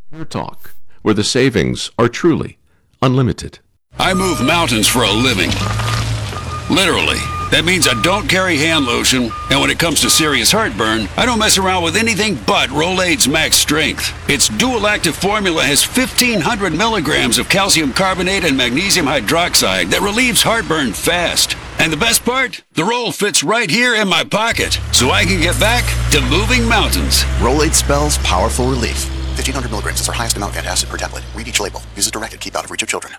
Hair Talk, where the savings are truly unlimited. I move mountains for a living. Literally. That means I don't carry hand lotion, and when it comes to serious heartburn, I don't mess around with anything but Rolaids Max Strength. Its dual-active formula has 1,500 milligrams of calcium carbonate and magnesium hydroxide that relieves heartburn fast. And the best part? The roll fits right here in my pocket, so I can get back to moving mountains. Rolaids spells powerful relief. 1,500 milligrams is our highest amount of antacid per tablet. Read each label. Use as directed. Keep out of reach of children.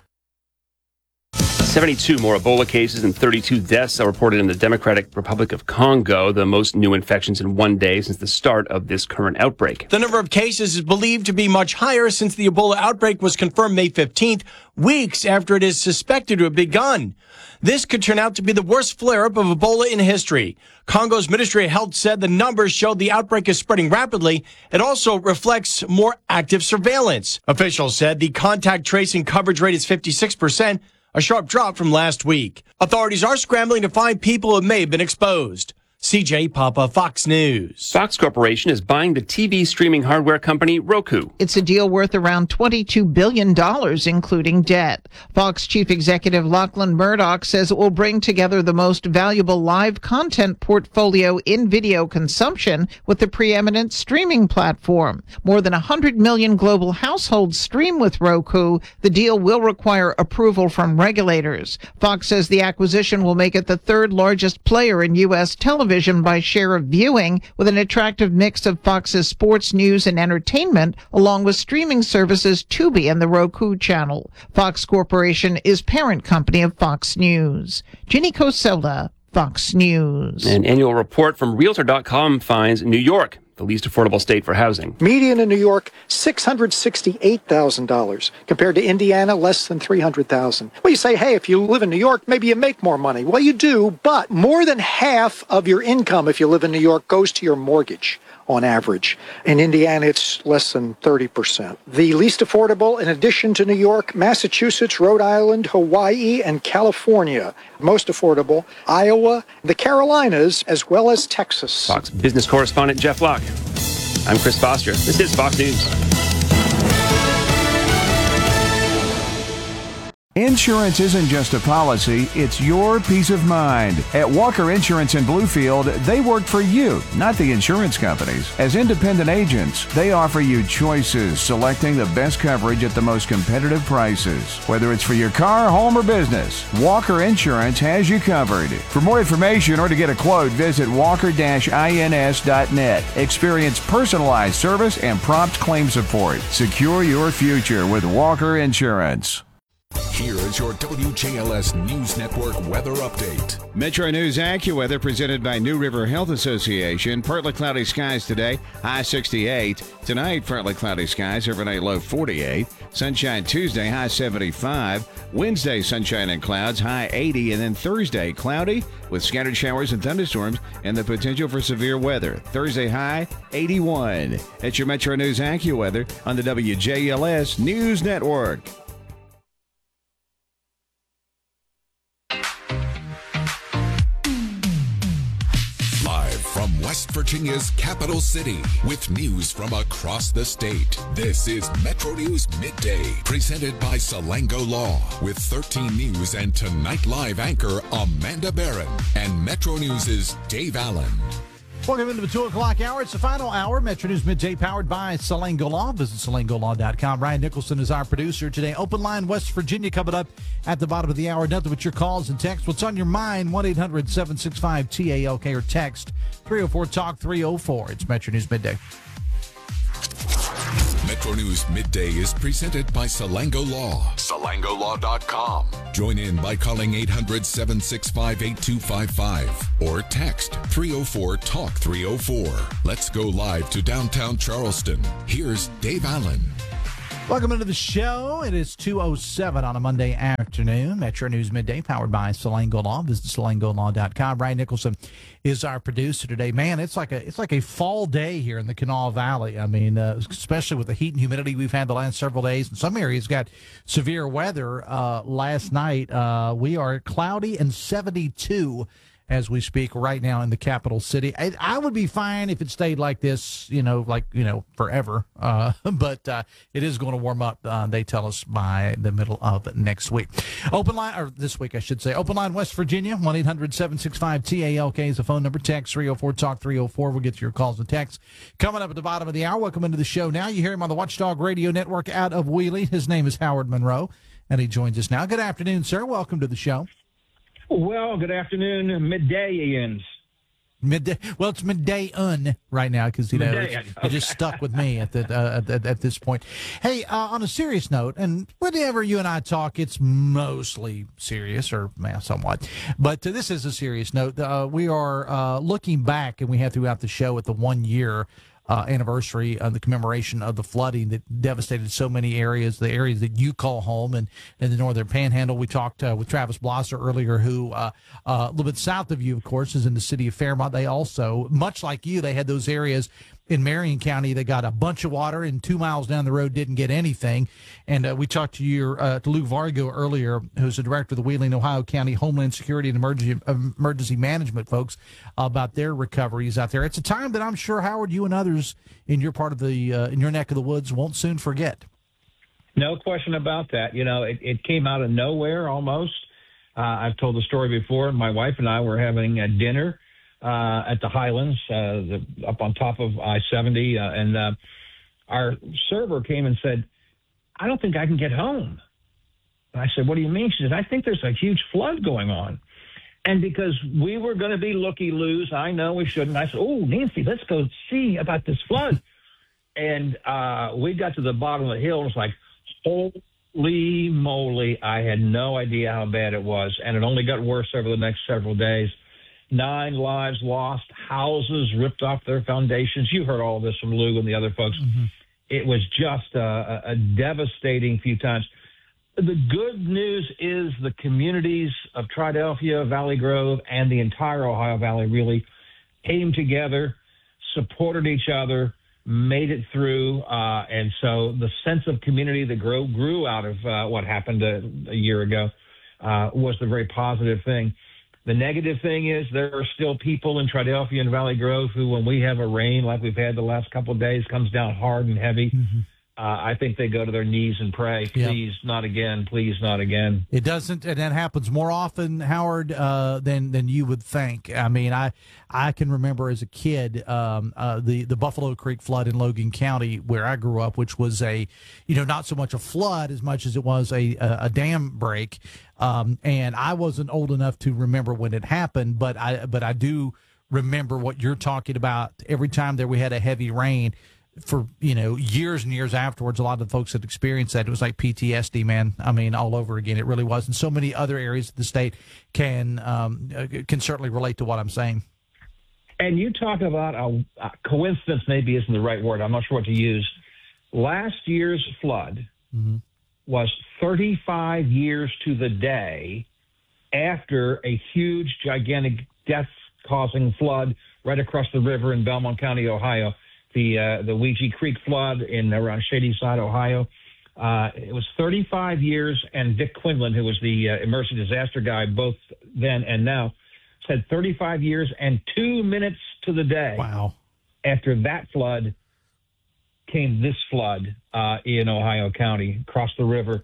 72 more Ebola cases and 32 deaths are reported in the Democratic Republic of Congo, the most new infections in one day since the start of this current outbreak. The number of cases is believed to be much higher since the Ebola outbreak was confirmed May 15th, weeks after it is suspected to have begun. This could turn out to be the worst flare-up of Ebola in history. Congo's Ministry of Health said the numbers showed the outbreak is spreading rapidly. It also reflects more active surveillance. Officials said the contact tracing coverage rate is 56%, a sharp drop from last week. Authorities are scrambling to find people who may have been exposed. CJ Papa, Fox News. Fox Corporation is buying the TV streaming hardware company Roku. It's a deal worth around $22 billion, including debt. Fox Chief Executive Lachlan Murdoch says it will bring together the most valuable live content portfolio in video consumption with the preeminent streaming platform. More than 100 million global households stream with Roku. The deal will require approval from regulators. Fox says the acquisition will make it the third largest player in U.S. television by share of viewing, with an attractive mix of Fox's sports, news, and entertainment, along with streaming services Tubi and the Roku channel. Fox Corporation is parent company of Fox News. Ginny Coselda, Fox News. An annual report from Realtor.com finds New York the least affordable state for housing. Median in New York, $668,000, compared to Indiana, less than $300,000. Well, you say, hey, if you live in New York, maybe you make more money. Well, you do, but more than half of your income, if you live in New York, goes to your mortgage on average. In Indiana, it's less than 30%. The least affordable, in addition to New York, Massachusetts, Rhode Island, Hawaii, and California. Most affordable, Iowa, the Carolinas, as well as Texas. Fox business correspondent Jeff Locke. I'm Chris Foster. This is Fox News. Insurance isn't just a policy, it's your peace of mind. At Walker Insurance in Bluefield, they work for you, not the insurance companies. As independent agents, they offer you choices, selecting the best coverage at the most competitive prices. Whether it's for your car, home, or business, Walker Insurance has you covered. For more information or to get a quote, visit walker-ins.net. Experience personalized service and prompt claim support. Secure your future with Walker Insurance. Here is your WJLS News Network weather update. Metro News AccuWeather presented by New River Health Association. Partly cloudy skies today, high 68. Tonight, partly cloudy skies, overnight low 48. Sunshine Tuesday, high 75. Wednesday, sunshine and clouds, high 80. And then Thursday, cloudy with scattered showers and thunderstorms and the potential for severe weather. Thursday, high 81. It's your Metro News AccuWeather on the WJLS News Network. From West Virginia's capital city, with news from across the state. This is Metro News Midday, presented by Salango Law, with 13 News and Tonight Live anchor Amanda Barron and Metro News' Dave Allen. Welcome into the 2 o'clock hour. It's the final hour. Metro News Midday powered by Salango Law. Visit salangolaw.com. Ryan Nicholson is our producer today. Open line West Virginia coming up at the bottom of the hour. Nothing but your calls and texts. What's on your mind? 1-800-765-TALK or text 304-TALK-304. It's Metro News Midday. Metro News Midday is presented by Salango Law. SalangoLaw.com. Join in by calling 800-765-8255 or text 304-TALK-304. Let's go live to downtown Charleston. Here's Dave Allen. Welcome into the show. It is 2:07 on a Monday afternoon. Metro News Midday powered by Salango Law. Visit salangolaw.com. Ryan Nicholson is our producer today. Man, it's like a fall day here in the Kanawha Valley. I mean, especially with the heat and humidity we've had the last several days. In some areas got severe weather. Last night we are cloudy and 72 as we speak right now in the capital city. I would be fine if it stayed like this, forever. But it is going to warm up, they tell us, by the middle of next week. Open line, or this week, I should say. Open line, West Virginia, 1-800-765-TALK is the phone number. Text 304-TALK-304. We'll get to your calls and texts. Coming up at the bottom of the hour, welcome into the show now. You hear him on the Watchdog Radio Network out of Wheeling. His name is Howard Monroe, and he joins us now. Good afternoon, sir. Welcome to the show. Well, good afternoon, midday, Ians. Midday. Well, it's midday right now because it just stuck with me at this point. Hey, on a serious note, and whenever you and I talk, it's mostly serious or somewhat, but this is a serious note. We are looking back, and we have throughout the show at the 1 year anniversary of the commemoration of the flooding that devastated so many areas, the areas that you call home, and in the northern panhandle. We talked with Travis Blosser earlier, who a little bit south of you, of course, is in the city of Fairmont. They also, much like you, they had those areas in Marion County that got a bunch of water, and 2 miles down the road didn't get anything. And we talked to Lou Vargo earlier, who's the director of the Wheeling, Ohio County Homeland Security and Emergency Management folks, about their recoveries out there. It's a time that I'm sure, Howard, you and others in your part of the in your neck of the woods won't soon forget. No question about that. It came out of nowhere almost. I've told the story before. My wife and I were having a dinner at the Highlands, up on top of I-70, and our server came and said, "I don't think I can get home." And I said, "What do you mean?" She said, "I think there's a huge flood going on." And because we were going to be looky-loos, I know we shouldn't. I said, "Oh, Nancy, let's go see about this flood." And we got to the bottom of the hill, and it's like, holy moly, I had no idea how bad it was. And it only got worse over the next several days. 9 lives lost, houses ripped off their foundations. You heard all this from Lou and the other folks. Mm-hmm. It was just a devastating few times. The good news is the communities of Triadelphia, Valley Grove, and the entire Ohio Valley really came together, supported each other, made it through. And so the sense of community that grew out of what happened a year ago was the very positive thing. The negative thing is there are still people in Triadelphia and Valley Grove who, when we have a rain like we've had the last couple of days, comes down hard and heavy, I think they go to their knees and pray, please, not again, please, not again. It doesn't, and that happens more often, Howard, than you would think. I mean, I can remember as a kid the Buffalo Creek flood in Logan County, where I grew up, which was not so much a flood as much as it was a dam break. And I wasn't old enough to remember when it happened, but I do remember what you're talking about. Every time that we had a heavy rain, for years and years afterwards, a lot of the folks that experienced that, it was like PTSD, man. I mean, all over again. It really was. And so many other areas of the state can certainly relate to what I'm saying. And you talk about a coincidence, maybe isn't the right word. I'm not sure what to use. Last year's flood was 35 years to the day after a huge, gigantic, death-causing flood right across the river in Belmont County, Ohio. The Ouija Creek flood around Shadyside, Ohio. It was 35 years, and Vic Quinlan, who was the emergency disaster guy both then and now, said 35 years and 2 minutes to the day. Wow. After that flood came this flood in Ohio County, across the river.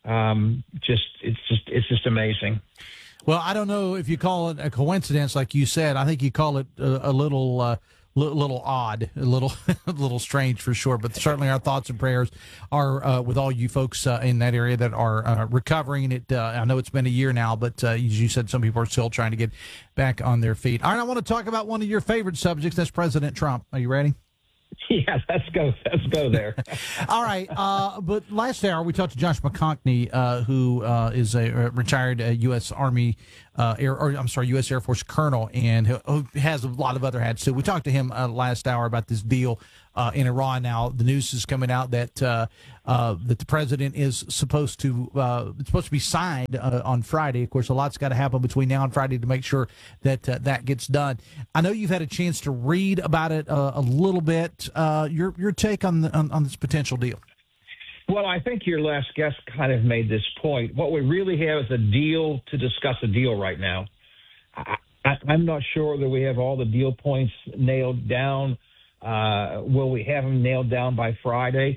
It's just amazing. Well, I don't know if you call it a coincidence, like you said. I think you call it a little odd, a little strange for sure. But certainly our thoughts and prayers are with all you folks in that area that are recovering. It. I know it's been a year now, but as you said, some people are still trying to get back on their feet. All right, I want to talk about one of your favorite subjects. That's President Trump. Are you ready? Yeah, let's go there. All right. But last hour, we talked to Josh McConkney, who is a retired U.S. Army, U.S. Air Force colonel, and who has a lot of other hats, too. We talked to him last hour about this deal in Iran. Now, the news is coming out that the president is supposed to be signed on Friday. Of course, a lot's got to happen between now and Friday to make sure that that gets done. I know you've had a chance to read about it a little bit. Your take on this potential deal? Well, I think your last guest kind of made this point. What we really have is a deal to discuss a deal right now. I'm not sure that we have all the deal points nailed down. Will we have them nailed down by Friday?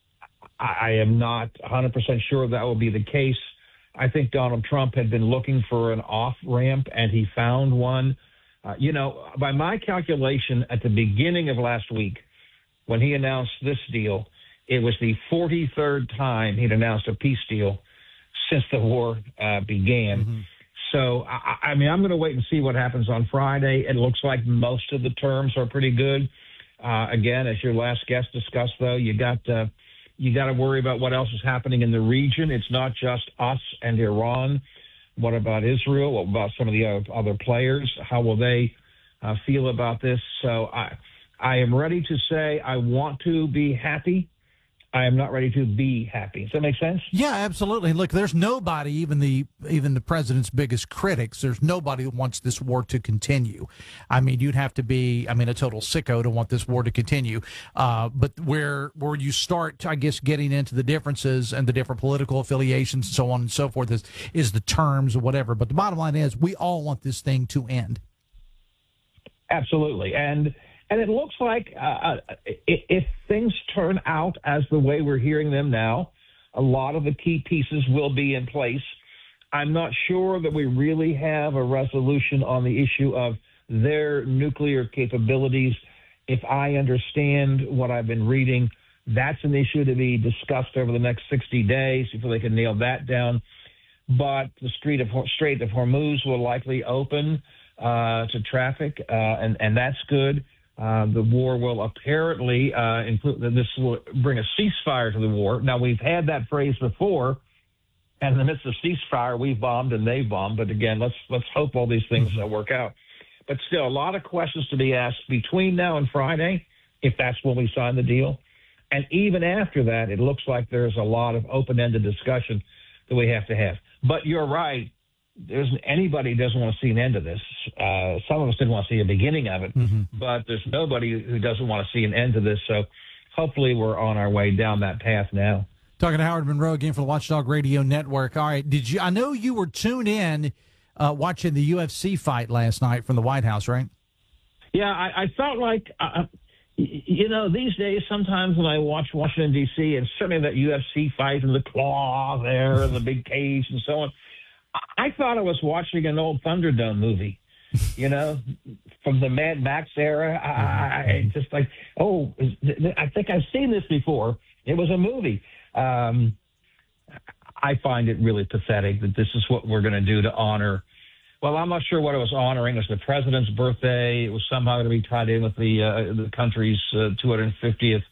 I am not 100% sure that will be the case. I think Donald Trump had been looking for an off-ramp, and he found one. By my calculation, at the beginning of last week, when he announced this deal, it was the 43rd time he'd announced a peace deal since the war began. Mm-hmm. So, I'm going to wait and see what happens on Friday. It looks like most of the terms are pretty good. Again, as your last guest discussed, though, you got to worry about what else is happening in the region. It's not just us and Iran. What about Israel? What about some of the other players? How will they feel about this? So I am ready to say I want to be happy. I am not ready to be happy. Does that make sense? Yeah, absolutely. Look, there's nobody, even the president's biggest critics, there's nobody that wants this war to continue. I mean, you'd have to be, a total sicko to want this war to continue. But where you start, I guess, getting into the differences and the different political affiliations and so on and so forth is the terms or whatever. But the bottom line is we all want this thing to end. Absolutely. And it looks like if things turn out as the way we're hearing them now, a lot of the key pieces will be in place. I'm not sure that we really have a resolution on the issue of their nuclear capabilities. If I understand what I've been reading, that's an issue to be discussed over the next 60 days before they can nail that down. But the Strait of Hormuz will likely open to traffic, and that's good. The war will apparently include this will bring a ceasefire to the war. Now, we've had that phrase before, and in the midst of ceasefire, we bombed and they bombed. But again, let's hope all these things work out. But still, a lot of questions to be asked between now and Friday, if that's when we sign the deal. And even after that, it looks like there's a lot of open-ended discussion that we have to have. But you're right. Anybody doesn't want to see an end to this. Some of us didn't want to see a beginning of it, but there's nobody who doesn't want to see an end to this. So hopefully we're on our way down that path now. Talking to Howard Monroe again for the Watchdog Radio Network. All right, I know you were tuned in watching the UFC fight last night from the White House, right? Yeah, I felt like, these days, sometimes when I watch Washington, D.C., and certainly that UFC fight and the claw there and the big cage and so on, I thought I was watching an old Thunderdome movie, from the Mad Max era. I just like, I think I've seen this before. It was a movie. I find it really pathetic that this is what we're going to do to honor. Well, I'm not sure what it was honoring. It was the president's birthday. It was somehow going to be tied in with the country's 250th.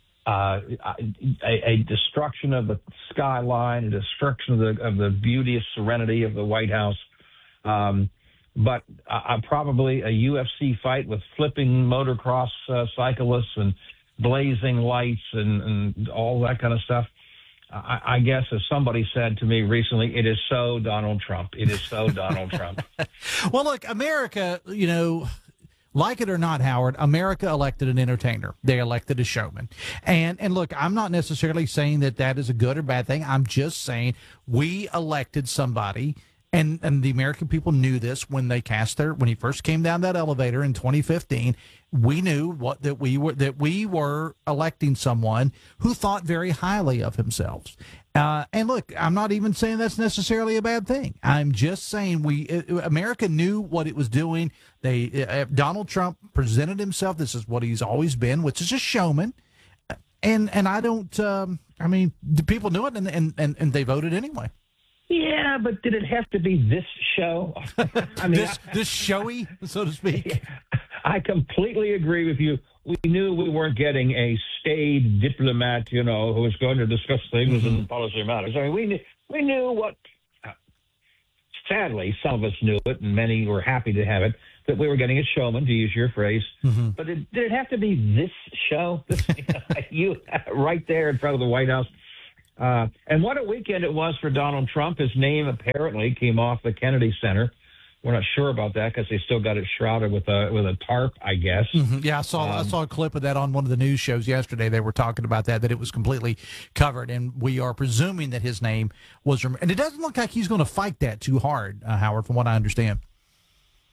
A destruction of the skyline, a destruction of the beauteous serenity of the White House. But probably a UFC fight with flipping motocross cyclists and blazing lights and all that kind of stuff. I guess, as somebody said to me recently, it is so Donald Trump. It is so Donald Trump. Well, look, America, like it or not, Howard, America elected an entertainer. They elected a showman. And look, I'm not necessarily saying that is a good or bad thing. I'm just saying we elected somebody, and the American people knew this when he first came down that elevator in 2015. We knew that we were electing someone who thought very highly of himself. And look, I'm not even saying that's necessarily a bad thing. I'm just saying America knew what it was doing. Donald Trump presented himself. This is what he's always been, which is a showman. And I don't. The people knew it, and they voted anyway. Yeah, but did it have to be this show? this showy, so to speak. I completely agree with you. We knew we weren't getting a staid diplomat, who was going to discuss things in policy matters. We knew what. Sadly, some of us knew it, and many were happy to have it. That we were getting a showman, to use your phrase. But did it have to be this show? You right there in front of the White House. And what a weekend it was for Donald Trump. His name apparently came off the Kennedy Center. We're not sure about that because they still got it shrouded with a tarp, I guess. Yeah, I saw a clip of that on one of the news shows yesterday. They were talking about that it was completely covered, and we are presuming that his name was removed. And it doesn't look like he's going to fight that too hard, Howard, from what I understand.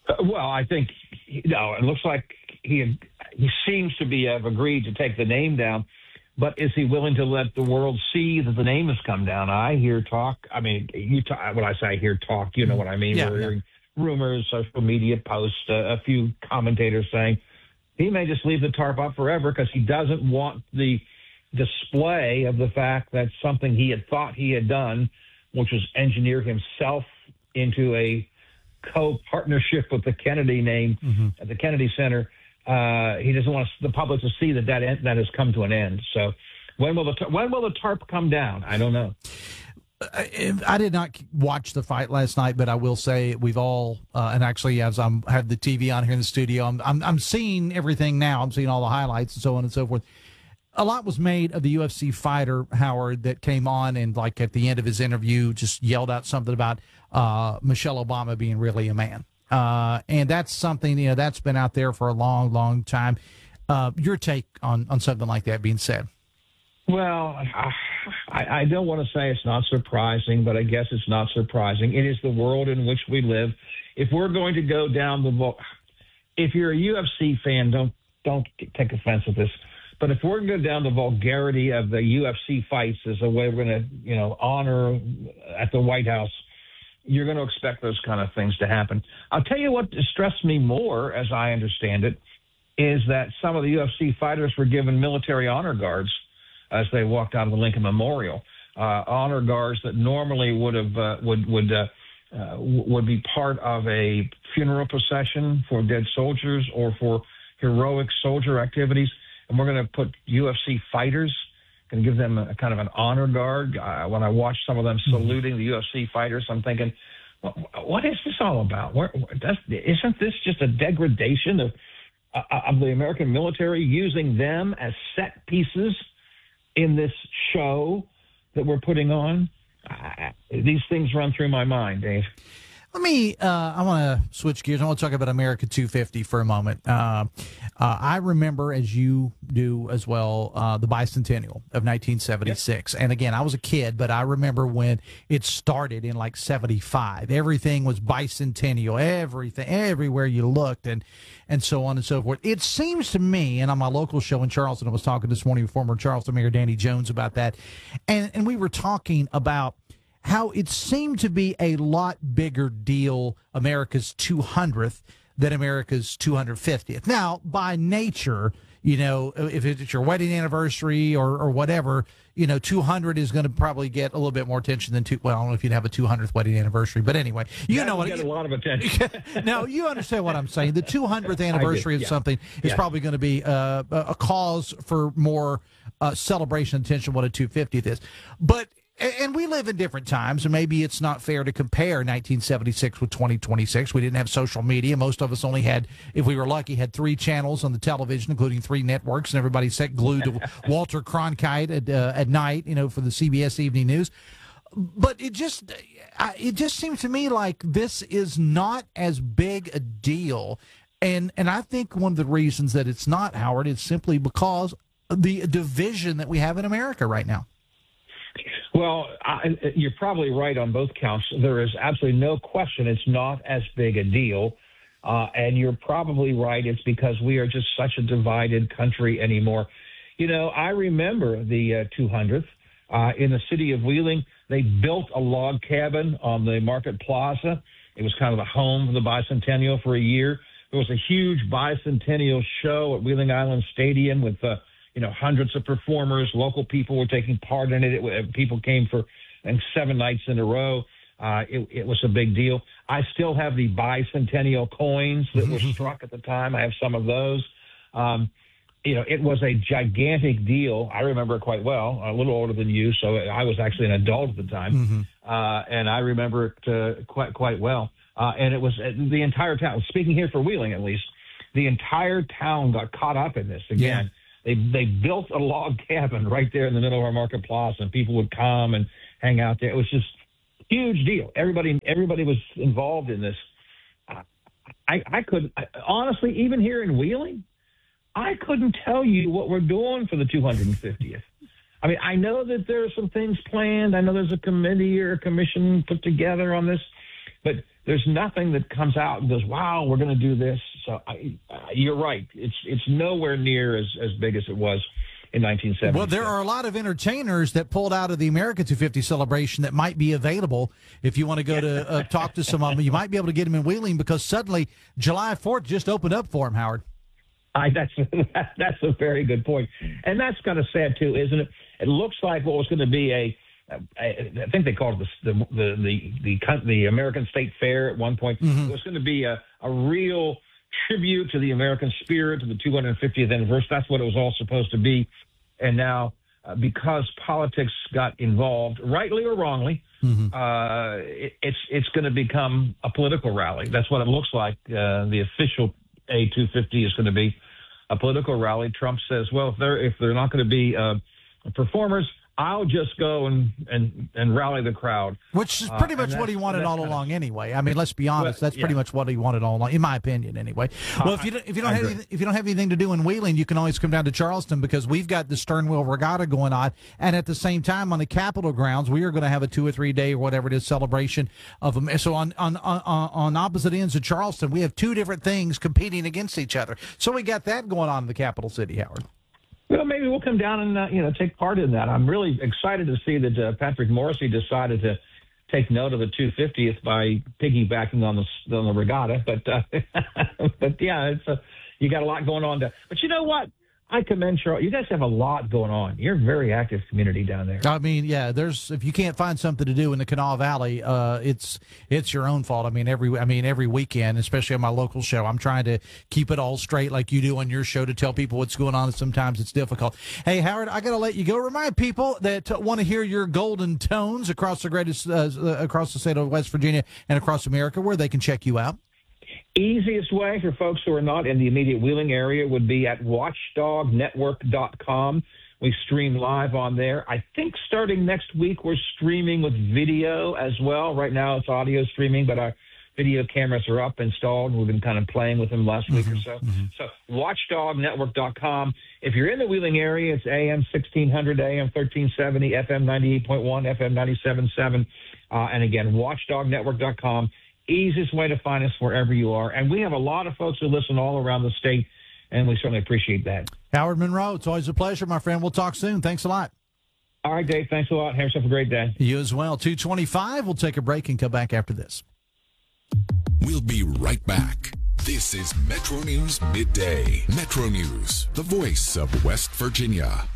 Well, I think it looks like he seems to have agreed to take the name down, but is he willing to let the world see that the name has come down? I hear talk. I mean, when I say I hear talk, you know what I mean. We're hearing rumors, social media posts, a few commentators saying he may just leave the tarp up forever because he doesn't want the display of the fact that something he had thought he had done, which was engineer himself into a co-partnership with the Kennedy name at the Kennedy Center. He doesn't want the public to see that has come to an end. So when will the tarp come down? I don't know. I did not watch the fight last night, but I will say we've all, and actually as I have the TV on here in the studio, I'm seeing everything now. I'm seeing all the highlights and so on and so forth. A lot was made of the UFC fighter, Howard, that came on and, like, at the end of his interview, just yelled out something about Michelle Obama being really a man. And that's something, that's been out there for a long, long time. Your take on something like that being said? Well, I don't want to say it's not surprising, but I guess it's not surprising. It is the world in which we live. If we're going to go down if you're a UFC fan, don't take offense with this. But if we're going to go down the vulgarity of the UFC fights as a way we're going to, honor at the White House, you're going to expect those kind of things to happen. I'll tell you what distressed me more, as I understand it, is that some of the UFC fighters were given military honor guards as they walked out of the Lincoln Memorial. Honor guards that normally would be part of a funeral procession for dead soldiers or for heroic soldier activities. And we're going to put UFC fighters, going to give them a kind of an honor guard. When I watch some of them saluting the UFC fighters, I'm thinking, what is this all about? Isn't this just a degradation of the American military, using them as set pieces in this show that we're putting on? These things run through my mind, Dave. Let me, I want to switch gears. I want to talk about America 250 for a moment. I remember, as you do as well, the bicentennial of 1976. Yep. And again, I was a kid, but I remember when it started in like 75. Everything was bicentennial, everything, everywhere you looked, and so on and so forth. It seems to me, and on my local show in Charleston, I was talking this morning with former Charleston Mayor Danny Jones about that, and we were talking about how it seemed to be a lot bigger deal, America's 200th, than America's 250th. Now, by nature, if it's your wedding anniversary or whatever, 200 is going to probably get a little bit more attention than well, I don't know if you'd have a 200th wedding anniversary, but anyway, know what get a lot of attention. No, you understand what I'm saying. The 200th anniversary of something is probably going to be a cause for more celebration and attention what a 250th is. And we live in different times, and maybe it's not fair to compare 1976 with 2026. We didn't have social media. Most of us only had, if we were lucky, had 3 channels on the television, including 3 networks, and everybody sat glued to Walter Cronkite at night, for the CBS Evening News. But it just seems to me like this is not as big a deal. And I think one of the reasons that it's not, Howard, is simply because of the division that we have in America right now. Well, you're probably right on both counts. There is absolutely no question it's not as big a deal. And you're probably right. It's because we are just such a divided country anymore. I remember the 200th in the city of Wheeling. They built a log cabin on the Market Plaza. It was kind of the home of the bicentennial for a year. There was a huge bicentennial show at Wheeling Island Stadium with hundreds of performers. Local people were taking part in it. People came for 7 nights in a row. It was a big deal. I still have the bicentennial coins that were struck at the time. I have some of those. It was a gigantic deal. I remember it quite well. A little older than you, so I was actually an adult at the time. And I remember it quite well. And it was the entire town. Speaking here for Wheeling, at least, the entire town got caught up in this again. Yeah. They built a log cabin right there in the middle of our Market Plaza, and people would come and hang out there. It was just a huge deal. Everybody was involved in this. I couldn't, honestly, even here in Wheeling, I couldn't tell you what we're doing for the 250th. I mean, I know that there are some things planned. I know there's a committee or a commission put together on this. but there's nothing that comes out and goes, wow, we're going to do this. So you're right. It's nowhere near as big as it was in 1970. Well, there are a lot of entertainers that pulled out of the America 250 celebration that might be available if you want to go to talk to some of them. You might be able to get them in Wheeling because suddenly July 4th just opened up for them, Howard. That's a very good point. And that's kind of sad, too, isn't it? It looks like what was going to be I think they called it the American State Fair at one point. Mm-hmm. It was going to be a real tribute to the American spirit, to the 250th anniversary. That's what it was all supposed to be. And now, because politics got involved, rightly or wrongly, mm-hmm. It's going to become a political rally. That's what it looks like. The official A250 is going to be a political rally. Trump says, well, if they're not going to be performers, I'll just go and rally the crowd. Which is pretty much what he wanted all along anyway. I mean, let's be honest. That's pretty much what he wanted all along, in my opinion, anyway. Well, if you don't have anything to do in Wheeling, you can always come down to Charleston because we've got the Stern Wheel Regatta going on, and at the same time on the Capitol grounds, we are going to have a 2 or 3 day or whatever it is celebration of them. So on opposite ends of Charleston, we have two different things competing against each other. So we got that going on in the capital city, Howard. Well, maybe we'll come down and take part in that. I'm really excited to see that Patrick Morrissey decided to take note of the 250th by piggybacking on the regatta. But yeah, you got a lot going on. But you know what? I commend Charles. You guys have a lot going on. You're a very active community down there. I mean, yeah. If you can't find something to do in the Kanawha Valley, it's your own fault. I mean, every weekend, especially on my local show, I'm trying to keep it all straight like you do on your show to tell people what's going on. And sometimes it's difficult. Hey, Howard, I got to let you go. Remind people that want to hear your golden tones across the state of West Virginia and across America, where they can check you out. Easiest way for folks who are not in the immediate Wheeling area would be at watchdognetwork.com. We stream live on there. I think starting next week, we're streaming with video as well. Right now, it's audio streaming, but our video cameras are up, installed, and we've been kind of playing with them last week or so. Mm-hmm. So watchdognetwork.com. If you're in the Wheeling area, it's AM 1600, AM 1370, FM 98.1, FM 97.7. And again, watchdognetwork.com. Easiest way to find us wherever you are. And we have a lot of folks who listen all around the state, and we certainly appreciate that. Howard Monroe, it's always a pleasure, my friend. We'll talk soon. Thanks a lot. All right, Dave. Thanks a lot. Have yourself a great day. You as well. 2:25. We'll take a break and come back after this. We'll be right back. This is Metro News Midday. Metro News, the voice of West Virginia.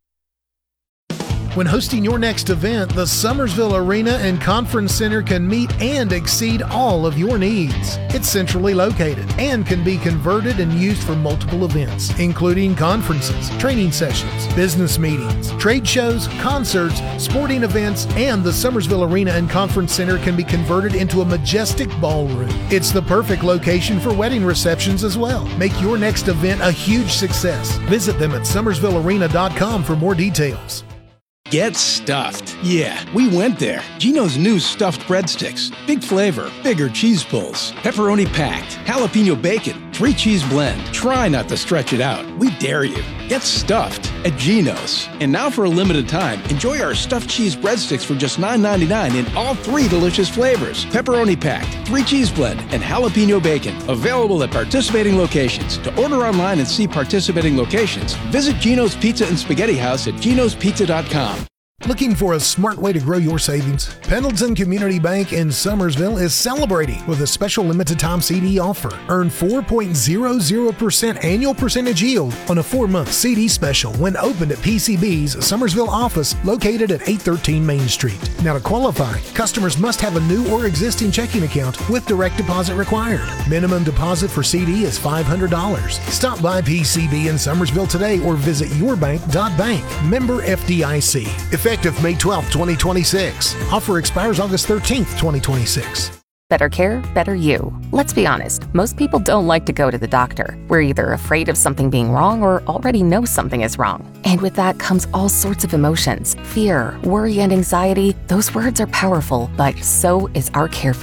When hosting your next event, the Summersville Arena and Conference Center can meet and exceed all of your needs. It's centrally located and can be converted and used for multiple events, including conferences, training sessions, business meetings, trade shows, concerts, sporting events, and the Summersville Arena and Conference Center can be converted into a majestic ballroom. It's the perfect location for wedding receptions as well. Make your next event a huge success. Visit them at summersvillearena.com for more details. Get stuffed. Yeah, we went there. Geno's new stuffed breadsticks. Big flavor, bigger cheese pulls, pepperoni packed, jalapeno bacon, 3-cheese blend. Try not to stretch it out. We dare you. Get stuffed at Geno's. And now for a limited time, enjoy our stuffed cheese breadsticks for just $9.99 in all 3 delicious flavors. Pepperoni packed, 3-cheese blend, and jalapeno bacon. Available at participating locations. To order online and see participating locations, visit Geno's Pizza and Spaghetti House at genospizza.com. Looking for a smart way to grow your savings? Pendleton Community Bank in Summersville is celebrating with a special limited time CD offer. Earn 4.00% annual percentage yield on a 4-month CD special when opened at PCB's Summersville office located at 813 Main Street. Now to qualify, customers must have a new or existing checking account with direct deposit required. Minimum deposit for CD is $500. Stop by PCB in Summersville today or visit yourbank.bank. Member FDIC. Effective May 12, 2026. Offer expires August 13th, 2026. Better care, better you. Let's be honest, most people don't like to go to the doctor. We're either afraid of something being wrong or already know something is wrong. And with that comes all sorts of emotions. Fear, worry, and anxiety. Those words are powerful, but so is our care for